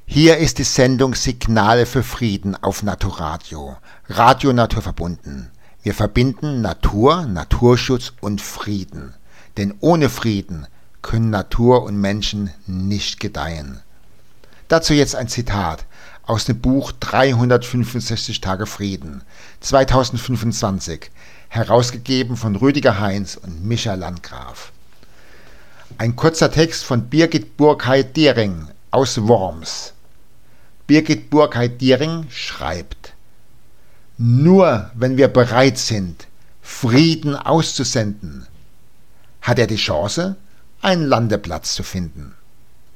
Hier ist die Sendung Signale für Frieden auf Naturradio. Radio naturverbunden. Wir verbinden Natur, Naturschutz und Frieden. Denn ohne Frieden können Natur und Menschen nicht gedeihen. Dazu jetzt ein Zitat aus dem Buch 365 Tage Frieden, 2025, herausgegeben von Rüdiger Heinz und Micha Landgraf. Ein kurzer Text von Birgit Burkhardt-Diering aus Worms. Birgit Burkhardt-Diering schreibt: Nur wenn wir bereit sind, Frieden auszusenden, hat er die Chance, einen Landeplatz zu finden.